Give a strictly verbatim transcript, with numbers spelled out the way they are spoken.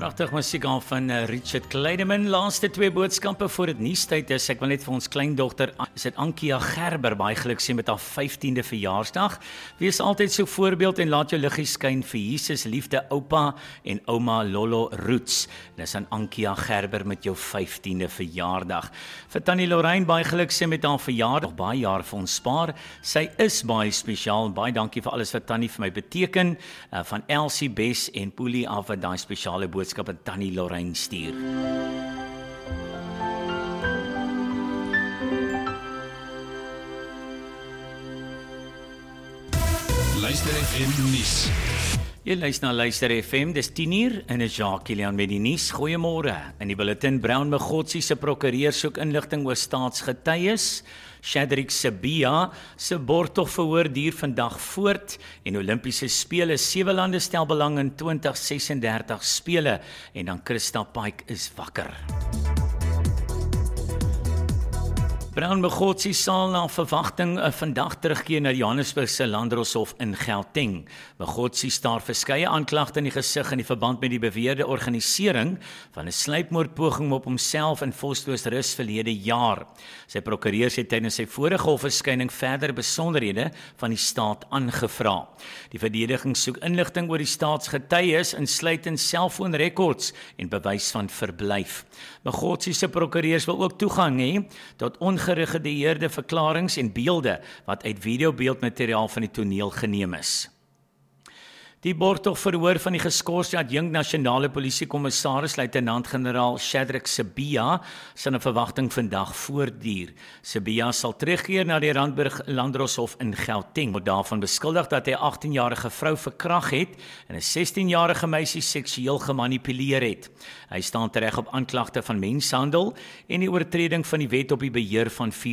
Pragtig musiek aan van uh, Richard Clayderman. Laaste twee boodskappe voor dit nuustyd is. Ek wil net vir ons kleindogter, is dit Ankia Gerber, baie geluk sê met haar vyftiende verjaarsdag. Wees altyd so voorbeeld en laat jou liggie skyn vir Jesus, liefde oupa en ouma Lolo Roots. Dis aan Ankia Gerber met jou vyftiende verjaardag. Vir Tannie Lorraine, baie geluk sê met haar verjaardag, baie jaar vir ons spaar. Sy is baie spesiaal. Baie dankie vir alles wat Tannie vir my beteken. Uh, van Elsie, Bes en Poelie af wat daai spesiale boodskap aan Tannie Lorraine stuur. Luister F M nuus. Jy luister na Luister F M, dis tien uur en is Jacques Kilian met die nuus. Goeiemôre. In die bulletin, Brown Mogotsi se prokureur soek inligting oor staatsgetuies. Shadrack Sibiya se borgtog verhoor duur vandag voort en Olimpiese spele, sewe lande stel belang in twintig sessendertig spele en dan Christa Pike is wakker. Brown Mogotsi sal na verwagting uh, vandag terugkeer na Johannesburg se Landdroshof in Gauteng. Mogotsi staar verskeie aanklagte in die gesig in die verband met die beweerde organisering van 'n sluipmoordpoging op homself in Vosloorus verlede jaar. Sy prokureur het tydens sy vorige hofverskyning verder besonderhede van die staat aangevra. Die verdediging soek inligting oor die staatsgetuies, insluitend selfoonrekords en bewys van verblyf. Mogotsi se prokureurs wil ook toegang hê tot ongereguleerde verklaringe en beelde wat uit videobeeldmateriaal van die toneel geneem is. Die borgtog verhoor van die geskorste adjunkt nasionale polisiekommissaris luitenant-generaal Shadrack Sibiya sal 'n verwagting vandag voortduur. Sibiya sal terugkeer na die Randburg Landdroshof in Gauteng, word daarvan beskuldig dat hy 'n agtien-jarige vrou verkragt het en 'n sestien-jarige meisie seksueel gemanipuleer het. Hy staan tereg op aanklagte van menshandel en die oortreding van die wet op die beheer van